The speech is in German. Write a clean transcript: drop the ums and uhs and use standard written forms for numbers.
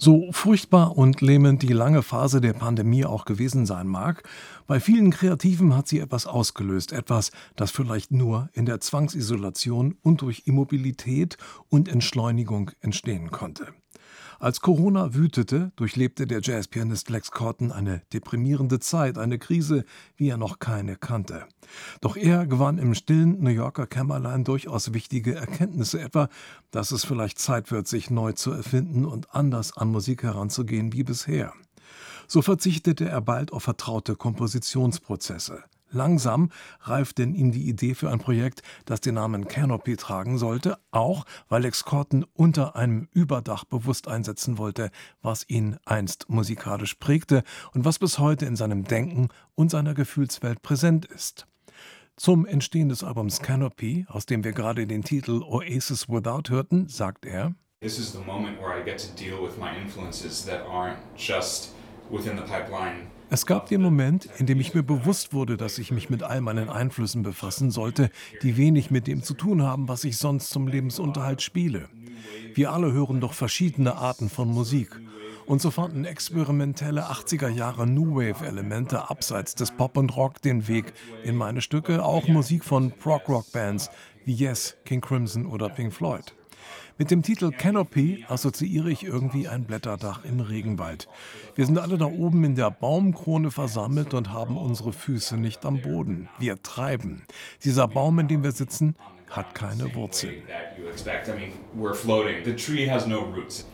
So furchtbar und lähmend die lange Phase der Pandemie auch gewesen sein mag, bei vielen Kreativen hat sie etwas ausgelöst, etwas, das vielleicht nur in der Zwangsisolation und durch Immobilität und Entschleunigung entstehen konnte. Als Corona wütete, durchlebte der Jazzpianist Lex Corton eine deprimierende Zeit, eine Krise, wie er noch keine kannte. Doch er gewann im stillen New Yorker Kämmerlein durchaus wichtige Erkenntnisse, etwa, dass es vielleicht Zeit wird, sich neu zu erfinden und anders an Musik heranzugehen wie bisher. So verzichtete er bald auf vertraute Kompositionsprozesse. Langsam reifte in ihm die Idee für ein Projekt, das den Namen Canopy tragen sollte, auch weil Lex Corton unter einem Überdach bewusst einsetzen wollte, was ihn einst musikalisch prägte und was bis heute in seinem Denken und seiner Gefühlswelt präsent ist. Zum Entstehen des Albums Canopy, aus dem wir gerade den Titel Oasis Without hörten, sagt er: This is the moment where I get to deal with my influences that aren't just within the pipeline. Es gab den Moment, in dem ich mir bewusst wurde, dass ich mich mit all meinen Einflüssen befassen sollte, die wenig mit dem zu tun haben, was ich sonst zum Lebensunterhalt spiele. Wir alle hören doch verschiedene Arten von Musik. Und so fanden experimentelle 80er Jahre New Wave-Elemente abseits des Pop und Rock den Weg in meine Stücke, auch Musik von Prog-Rock-Bands wie Yes, King Crimson oder Pink Floyd. Mit dem Titel Canopy assoziiere ich irgendwie ein Blätterdach im Regenwald. Wir sind alle da oben in der Baumkrone versammelt und haben unsere Füße nicht am Boden. Wir treiben. Dieser Baum, in dem wir sitzen, hat keine Wurzeln. We're floating. The tree has no roots.